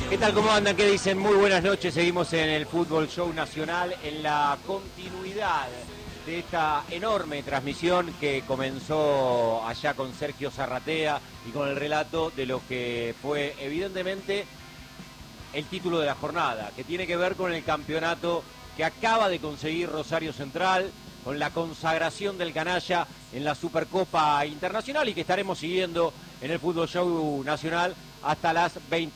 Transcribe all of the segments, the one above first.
¿Qué tal? ¿Cómo andan? ¿Qué dicen? Muy buenas noches. Seguimos en el Fútbol Show Nacional en la continuidad de esta enorme transmisión que comenzó allá con Sergio Zarratea y con el relato de lo que fue evidentemente el título de la jornada, que tiene que ver con el campeonato que acaba de conseguir Rosario Central, con la consagración del canalla en la Supercopa Internacional y que estaremos siguiendo en el Fútbol Show Nacional hasta las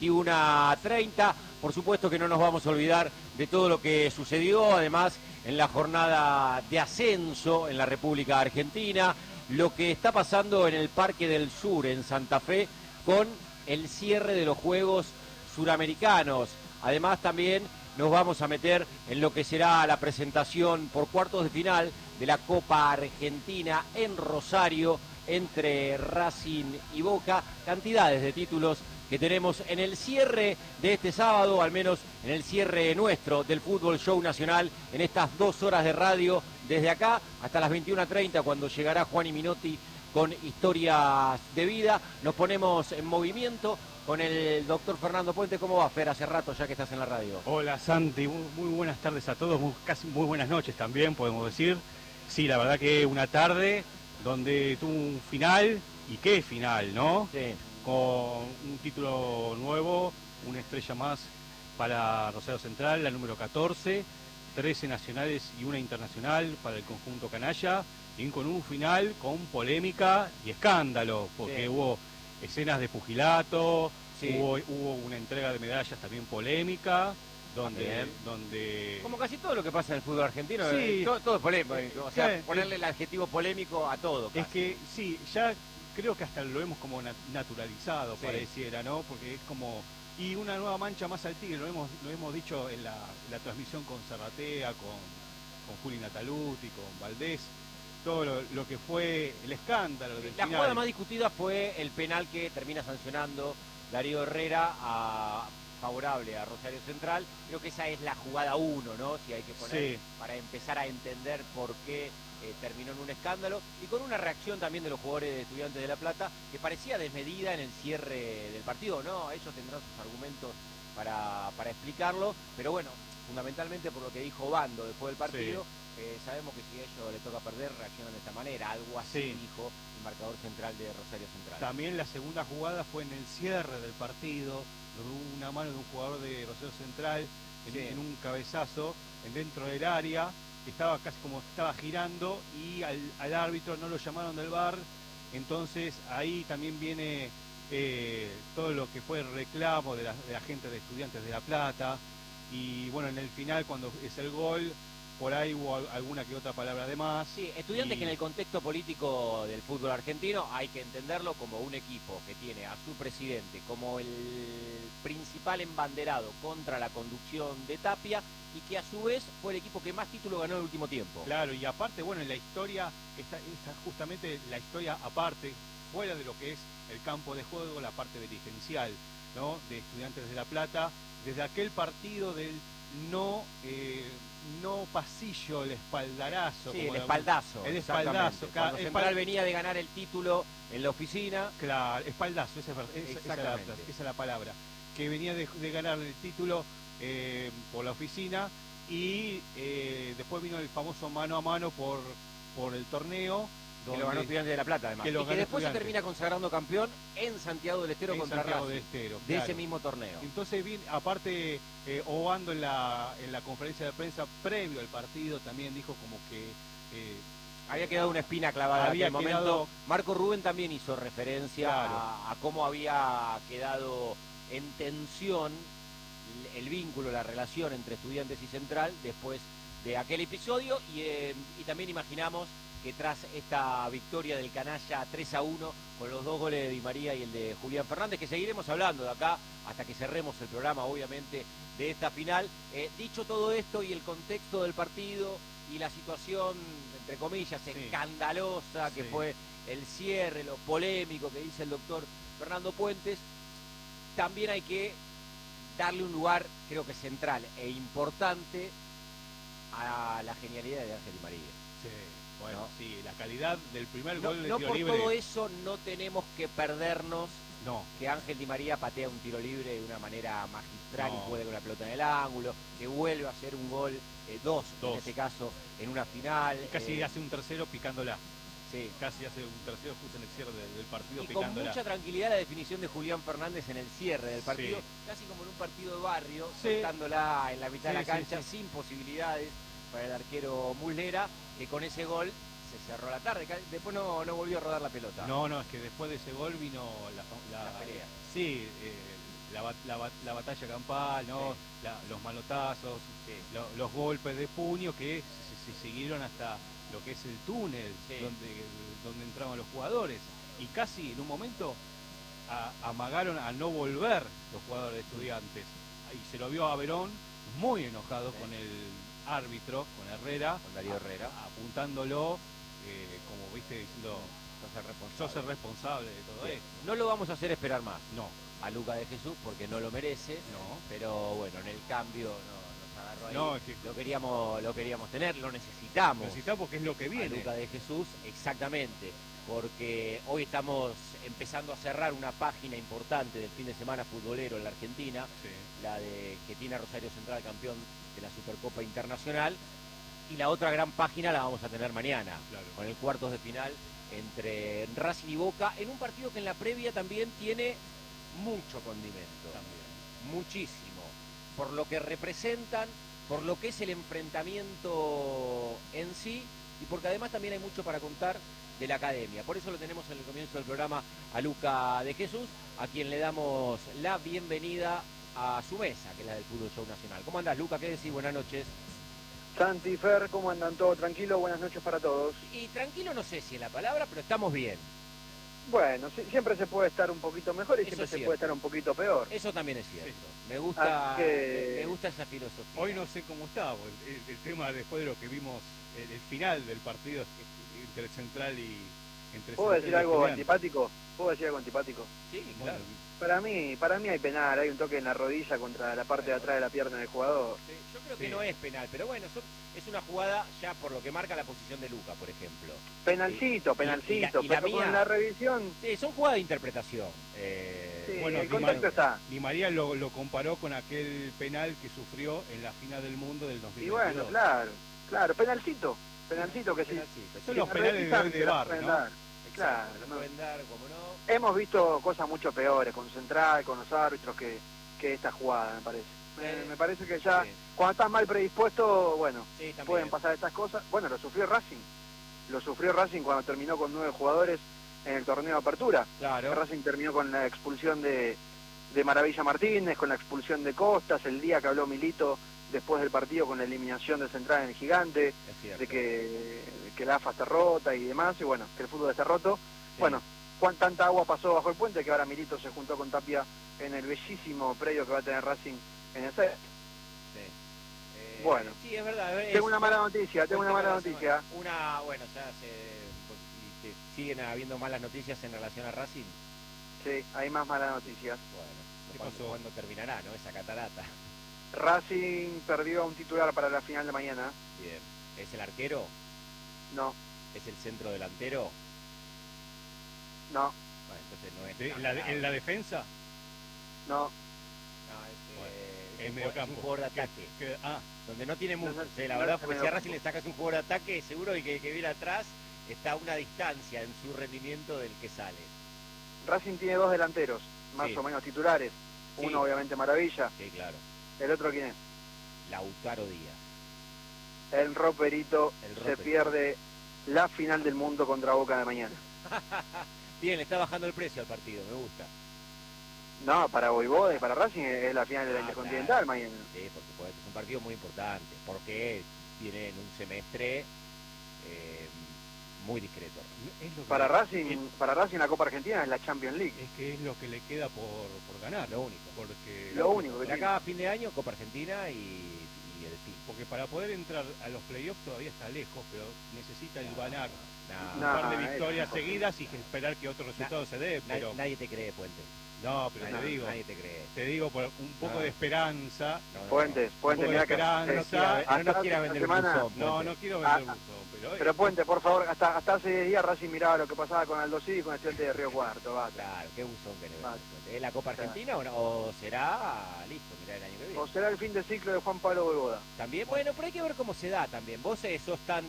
21:30. Por supuesto que no nos vamos a olvidar de todo lo que sucedió, además, en la jornada de ascenso en la República Argentina, lo que está pasando en el Parque del Sur, en Santa Fe, con el cierre de los Juegos Suramericanos. Además, también nos vamos a meter en lo que será la presentación por cuartos de final de la Copa Argentina en Rosario entre Racing y Boca. Cantidades de títulos que tenemos en el cierre de este sábado, al menos en el cierre nuestro del Fútbol Show Nacional, en estas 2 horas de radio, desde acá hasta las 21:30, cuando llegará Juan y Minotti con historias de vida. Nos ponemos en movimiento con el doctor Fernando Puente. ¿Cómo va, Fer? Hace rato ya que estás en la radio. Hola, Santi. Muy buenas tardes a todos. Casi muy buenas noches también, podemos decir. Sí, la verdad que una tarde donde tuvo un final, y qué final, ¿no? Sí. Con un título nuevo, una estrella más para Rosario Central, la número 14, 13 nacionales y una internacional para el conjunto canalla, y con un final con polémica y escándalo, porque hubo escenas de pugilato, hubo una entrega de medallas también polémica, donde como casi todo lo que pasa en el fútbol argentino, sí, todo es polémico, o sea, ponerle el adjetivo polémico a todo. Casi. Es que sí, ya creo que hasta lo hemos como naturalizado, pareciera, ¿no? Porque es como, y una nueva mancha más al tigre, lo hemos dicho en la transmisión con Zarratea, con Juli Nataluti, con Valdés, todo lo que fue el escándalo del final. La jugada más discutida fue el penal que termina sancionando Darío Herrera favorable a Rosario Central. Creo que esa es la jugada 1, ¿no? Si hay que poner para empezar a entender por qué terminó en un escándalo, y con una reacción también de los jugadores de Estudiantes de La Plata que parecía desmedida en el cierre del partido, ¿no? Ellos tendrán sus argumentos para explicarlo, pero bueno, fundamentalmente por lo que dijo Bando después del partido, sabemos que si a ellos les toca perder, reaccionan de esta manera. Algo así dijo el marcador central de Rosario Central. También la segunda jugada fue en el cierre del partido, hubo una mano de un jugador de Rosario Central en un cabezazo dentro del área, que estaba casi como estaba girando, y al árbitro no lo llamaron del VAR. Entonces ahí también viene todo lo que fue el reclamo de la gente de Estudiantes de La Plata, y bueno, en el final, cuando es el gol, por ahí hubo alguna que otra palabra de más. Sí, Estudiantes que en el contexto político del fútbol argentino hay que entenderlo como un equipo que tiene a su presidente como el principal embanderado contra la conducción de Tapia, y que a su vez fue el equipo que más títulos ganó en el último tiempo. Claro, y aparte, bueno, en la historia, está justamente la historia aparte, fuera de lo que es el campo de juego, la parte dirigencial, ¿no?, de Estudiantes de La Plata, desde aquel partido del no pasillo, el espaldarazo. Sí, el espaldazo. El espaldazo. Cuando Central venía de ganar el título en la oficina. Claro, espaldazo, esa es la palabra. Que venía de ganar el título por la oficina, y después vino el famoso mano a mano por el torneo. Que lo ganó Estudiantes de La Plata, además. Y que después se termina consagrando campeón en Santiago del Estero contra Racing, de ese mismo torneo. Entonces, aparte, Obando en la conferencia de prensa previo al partido también dijo como que había quedado una espina clavada en aquel momento. Marco Rubén también hizo referencia a cómo había quedado en tensión el vínculo, la relación entre Estudiantes y Central después de aquel episodio, y también imaginamos que tras esta victoria del canalla 3-1 con los 2 goles de Di María y el de Julián Fernández, que seguiremos hablando de acá hasta que cerremos el programa, obviamente, de esta final. Dicho todo esto y el contexto del partido y la situación, entre comillas, escandalosa que fue el cierre, lo polémico que dice el doctor Fernando Puentes, también hay que darle un lugar, creo que central e importante, a la genialidad de Ángel Di María. Sí. Bueno, la calidad del primer gol de no tiro por libre. todo eso no tenemos que perdernos No. que Ángel Di María patea un tiro libre de una manera magistral No. y puede con la pelota en el ángulo, que vuelve a hacer un gol, dos en este caso, en una final. Y casi hace un tercero picándola. Sí. Casi hace un tercero justo en el cierre del partido Y picándola. con mucha tranquilidad la definición de Julián Fernández en el cierre del partido, Sí. casi como en un partido de barrio, Sí. soltándola en la mitad de la Sí, cancha, sí. sin posibilidades para el arquero Muslera, que con ese gol se cerró la tarde. Después no volvió a rodar la pelota. No, es que después de ese gol vino La pelea. Sí, la batalla campal, ¿no? Sí. Los manotazos, Sí. los golpes de puño que se siguieron hasta lo que es el túnel, Sí. donde entraban los jugadores. Y casi en un momento amagaron a no volver los jugadores de Estudiantes. Y se lo vio a Verón muy enojado Sí. con el árbitro, con Herrera, Con Darío Herrera. apuntándolo, como viste, diciendo, sos el responsable de todo Bien. esto. No lo vamos a hacer esperar más No, a Luca de Jesús porque no lo merece, no. pero bueno, en el cambio nos agarró ahí. No, es que lo queríamos tener, lo necesitamos. necesitamos porque es lo que A viene. Luca de Jesús, exactamente, porque hoy estamos empezando a cerrar una página importante del fin de semana futbolero en la Argentina, Sí. la de que tiene a Rosario Central campeón de la Supercopa Internacional, y la otra gran página la vamos a tener mañana, Claro. con el cuartos de final entre Racing y Boca, en un partido que en la previa también tiene mucho condimento, También. muchísimo, por lo que representan, por lo que es el enfrentamiento en sí, y porque además también hay mucho para contar de la academia. Por eso lo tenemos en el comienzo del programa a Luca de Jesús, a quien le damos la bienvenida a su mesa, que es la del Fútbol Show Nacional. ¿Cómo andás, Luca? ¿Qué decís? Buenas noches. Santi, Fer, ¿cómo andan? ¿Todo tranquilo? Buenas noches para todos. Y tranquilo no sé si es la palabra, pero estamos bien. Bueno, siempre se puede estar un poquito mejor y Eso siempre es se cierto. puede estar un poquito peor. Eso también es cierto. Sí. Me gusta, Así que- me gusta esa filosofía. Hoy no sé cómo está, el tema después de lo que vimos, el final del partido entre Central y ¿Puedo Central decir y algo Estudiantes. antipático? ¿Puedo decir algo antipático? Sí, Bueno, claro. Para mí hay penal, hay un toque en la rodilla contra la parte de atrás de la pierna del jugador. Sí, yo creo que Sí. no es penal, pero bueno, es una jugada ya por lo que marca la posición de Luca, por ejemplo. Penalcito, y la pero mía- con la revisión, Sí, son jugadas de interpretación. sí, bueno, el contacto está. Di María lo comparó con aquel penal que sufrió en la final del mundo del Y 2022. bueno, claro, penalcito que sí. Penalcito, Son sí. los penales de hoy de VAR, pueden ¿no? dar. Exacto, claro, lo no. pueden dar, como no. Hemos visto cosas mucho peores con Central, con los árbitros que esta jugada, me parece. Me parece que ya, Sí. cuando estás mal predispuesto, bueno, Sí, también. pueden pasar estas cosas. Bueno, lo sufrió Racing cuando terminó con 9 jugadores en el torneo de apertura. Claro. Racing terminó con la expulsión de Maravilla Martínez, con la expulsión de Costas, el día que habló Milito después del partido con la eliminación de Central en el Gigante, Es cierto. de que la AFA está rota y demás, y bueno, que el fútbol está roto. Sí. Bueno, tanta agua pasó bajo el puente que ahora Milito se juntó con Tapia en el bellísimo predio que va a tener Racing en el set. Sí. Bueno. Sí, es verdad. Tengo una mala noticia, Bueno, ya y siguen habiendo malas noticias en relación a Racing. Sí, hay más malas noticias. ¿Qué Bueno, pasó? ¿cuándo terminará, no? Esa catarata. Racing perdió a un titular para la final de mañana. Bien. ¿Es el arquero? No, ¿Es el centro delantero? no, Bueno, entonces no es. De- tan la- grave. ¿En la defensa? no. No, es, Bueno, es en un medio jugador- es campo. un jugador de ataque. Donde No tiene mucho. no, La no verdad, es porque si medio a Racing campo. le sacas un jugador de ataque, seguro que viene atrás está a una distancia en su rendimiento del que sale. Racing tiene 2 delanteros, más Sí. o menos titulares. Sí. Uno obviamente Maravilla. Sí, claro. ¿El otro quién es? Lautaro Díaz. El Roperito El se Roperito. pierde la final del mundo contra Boca de mañana. Bien, le está bajando el precio al partido, me gusta. No, para Voivoda y para Racing es la final de la Ah, Intercontinental claro. mañana. Sí, por supuesto, es un partido muy importante, porque viene en un semestre muy discreto. es lo que Para es- Racing la Copa Argentina es la Champions League. Es que es lo que le queda por ganar. Lo único. Porque, Lo único que De acá a fin de año, Copa Argentina y el fin. porque para poder entrar a los playoffs todavía está lejos, pero necesita el ganar un No, No, par de es victorias imposible. seguidas y esperar que otro resultado se dé. Pero nadie te cree, Puente. No, pero Nadie te cree. te digo por un poco de esperanza. Puente, mirá que No nos quiera vender el buzón. No quiero vender el buzón, pero Puente, por favor, hasta hace 10 días Racing miraba lo que pasaba con Aldo Civi y con Estudiantes de Río Cuarto. Claro, qué buzón que le ¿es la Copa Argentina o será listo, mirá el año que viene? O será el fin de ciclo de Juan Pablo Voivoda. También, bueno, pero hay que ver cómo se da también. Vos sos tan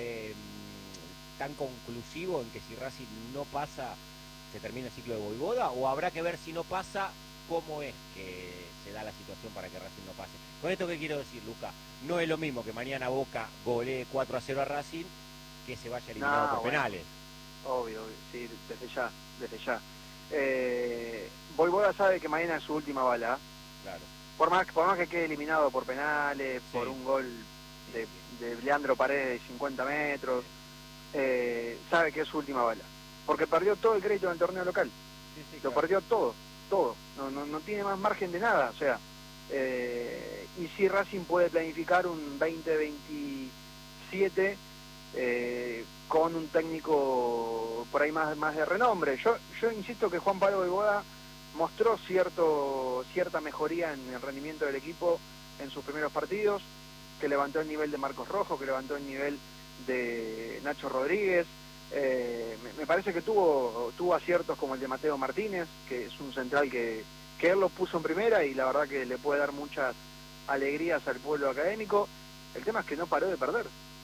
conclusivo en que si Racing no pasa, se termina el ciclo de Voivoda, o habrá que ver si no pasa, cómo es que se da la situación para que Racing no pase. Con esto, ¿qué quiero decir, Luca? No es lo mismo que mañana Boca golee 4-0 a Racing que se vaya eliminado por penales. Obvio, sí, desde ya. Voivoda sabe que mañana es su última bala. Claro. Por más que quede eliminado por penales, por un gol de Leandro Paredes de 50 metros, sabe que es su última bala. Porque perdió todo el crédito en el torneo local. Lo perdió todo. No tiene más margen de nada. O sea, y si Racing puede planificar un 2027 con un técnico por ahí más de renombre. Yo insisto que Juan Pablo Voivoda mostró cierta mejoría en el rendimiento del equipo en sus primeros partidos, que levantó el nivel de Marcos Rojo, que levantó el nivel de Nacho Rodríguez. Me parece que tuvo aciertos como el de Mateo Martínez, que es un central que él lo puso en primera y la verdad que le puede dar muchas alegrías al pueblo académico. El tema es que no paró de perder.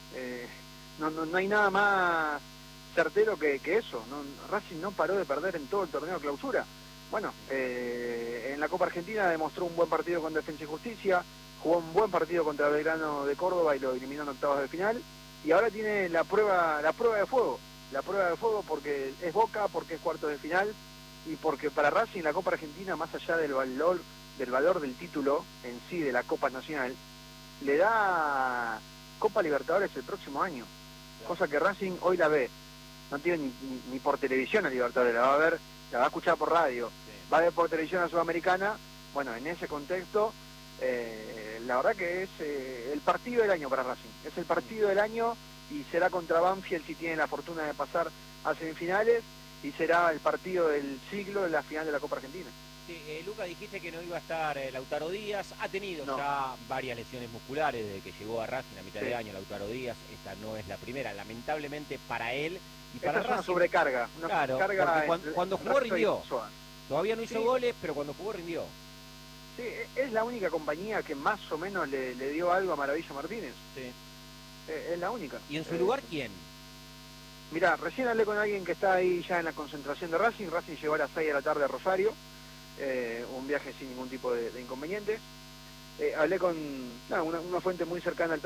No hay nada más certero que eso. Racing no paró de perder en todo el torneo de clausura. Bueno, en la Copa Argentina demostró un buen partido con Defensa y Justicia, jugó un buen partido contra Belgrano de Córdoba y lo eliminó en octavos de final, y ahora tiene la prueba de fuego porque es Boca, porque es cuartos de final, y porque para Racing la Copa Argentina, más allá del valor del título en sí de la Copa Nacional, le da Copa Libertadores el próximo año, cosa que Racing hoy la ve, no tiene ni por televisión a Libertadores, la va a escuchar por radio, va a ver por televisión a Sudamericana. Bueno, en ese contexto, la verdad que es el partido del año para Racing, es el partido del año, y será contra Banfield si tiene la fortuna de pasar a semifinales, y será el partido del siglo en la final de la Copa Argentina. Sí, Luca, dijiste que no iba a estar Lautaro Díaz, ha tenido ya varias lesiones musculares desde que llegó a Racing a mitad de año. Lautaro Díaz, esta no es la primera, lamentablemente para él y para Esta Racing. Es una sobrecarga. Claro, cuando jugó rindió. Todavía no hizo goles, pero cuando jugó rindió. Sí, es la única compañía que más o menos le dio algo a Maravilla Martínez. Sí. Es la única. ¿Y en su lugar quién? Mirá, recién hablé con alguien que está ahí ya en la concentración de Racing. Racing llegó a las 6 de la tarde a Rosario, un viaje sin ningún tipo de inconvenientes. Hablé con una fuente muy cercana al